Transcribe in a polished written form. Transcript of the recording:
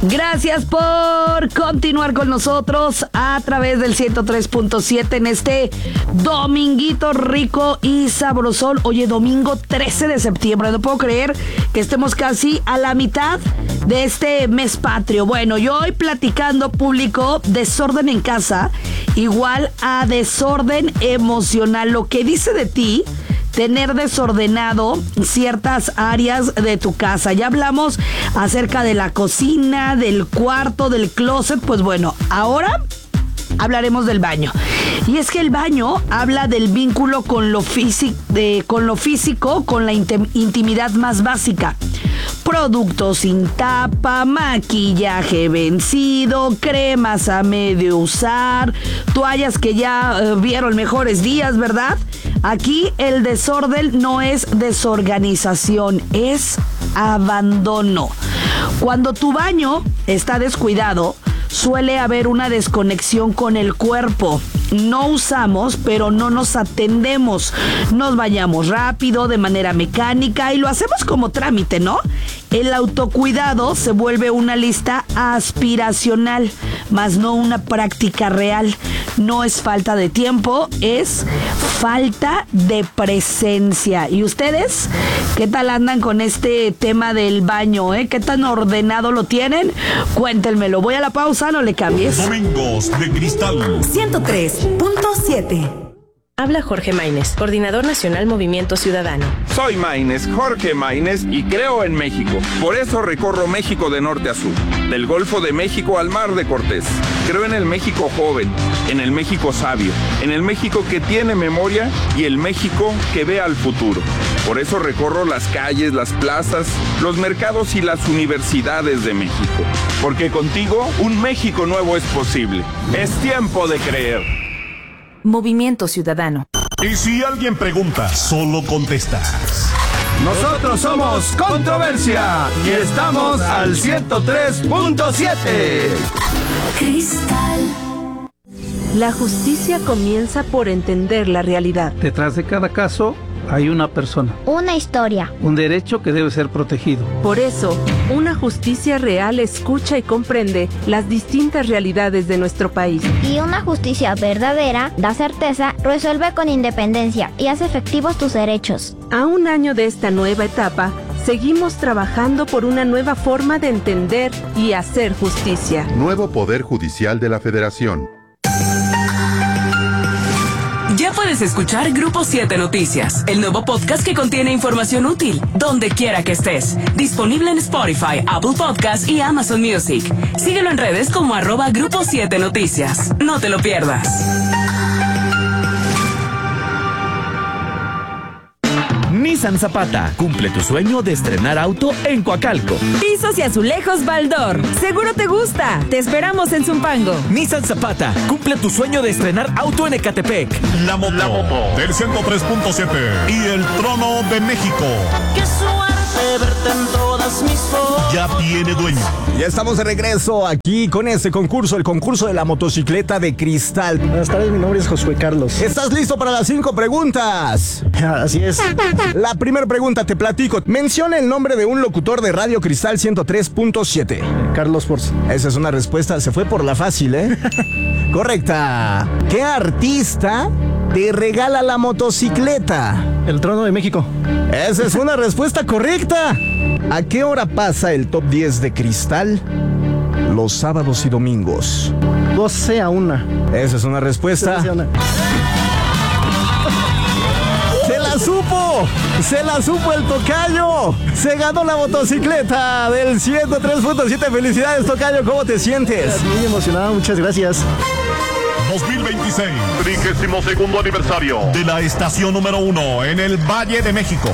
Gracias por continuar con nosotros a través del 103.7 en este dominguito rico y sabrosón. Oye, domingo 13 de septiembre. No puedo creer que estemos casi a la mitad de este mes patrio. Bueno, y hoy platicando público, desorden en casa, igual a desorden emocional. Lo que dice de ti tener desordenado ciertas áreas de tu casa. Ya hablamos acerca de la cocina, del cuarto, del closet. Pues bueno, ahora hablaremos del baño. Y es que el baño habla del vínculo con lo físico, con la intimidad más básica. Productos sin tapa, maquillaje vencido, cremas a medio usar, toallas que ya vieron mejores días, ¿verdad? Aquí el desorden no es desorganización, es abandono. Cuando tu baño está descuidado, suele haber una desconexión con el cuerpo. No usamos, pero no nos atendemos. Nos bañamos rápido, de manera mecánica, y lo hacemos como trámite, ¿no? El autocuidado se vuelve una lista aspiracional, más no una práctica real. No es falta de tiempo, es falta de presencia. ¿Y ustedes qué tal andan con este tema del baño, ¿Qué tan ordenado lo tienen? Cuéntenmelo. Voy a la pausa, no le cambies. Domingos de Cristal 103.7. Habla Jorge Maínez, Coordinador Nacional Movimiento Ciudadano. Soy Maínez, Jorge Maínez, y creo en México. Por eso recorro México de norte a sur, del Golfo de México al Mar de Cortés. Creo en el México joven, en el México sabio, en el México que tiene memoria y el México que ve al futuro. Por eso recorro las calles, las plazas, los mercados y las universidades de México. Porque contigo un México nuevo es posible. Es tiempo de creer. Movimiento Ciudadano. Y si alguien pregunta, solo contestas. Nosotros somos Controversia y estamos al 103.7. Cristal. La justicia comienza por entender la realidad. Detrás de cada caso hay una persona, una historia, un derecho que debe ser protegido. Por eso, una justicia real escucha y comprende las distintas realidades de nuestro país. Y una justicia verdadera da certeza, resuelve con independencia y hace efectivos tus derechos. A un año de esta nueva etapa, seguimos trabajando por una nueva forma de entender y hacer justicia. Nuevo Poder Judicial de la Federación. Ya puedes escuchar Grupo 7 Noticias, el nuevo podcast que contiene información útil, donde quiera que estés. Disponible en Spotify, Apple Podcasts y Amazon Music. Síguelo en redes como @Grupo 7 Noticias. No te lo pierdas. Nissan Zapata, cumple tu sueño de estrenar auto en Coacalco. Pisos y azulejos Baldor, seguro te gusta. Te esperamos en Zumpango. Nissan Zapata, cumple tu sueño de estrenar auto en Ecatepec. La moto del 103.7 y el trono de México. Qué suerte verte en todas mis fotos. Ya tiene dueño. Ya estamos de regreso aquí con este concurso, el concurso de la motocicleta de cristal. Buenas tardes, mi nombre es Josué Carlos. ¿Estás listo para las 5 preguntas? Así es. La primera pregunta, te platico. Menciona el nombre de un locutor de Radio Cristal 103.7. Carlos Force. Esa es una respuesta, se fue por la fácil, Correcta. ¿Qué artista te regala la motocicleta? El Trono de México. Esa es una respuesta correcta. ¿A qué hora pasa el top 10 de Cristal? Los sábados y domingos. 12 a 1. Esa es una respuesta. 12 a 1. ¡Se la supo el tocayo! ¡Se ganó la motocicleta del 103.7! ¡Felicidades, tocayo! ¿Cómo te sientes? Muy emocionado, muchas gracias. 2026, 32º aniversario de la estación número 1 en el Valle de México.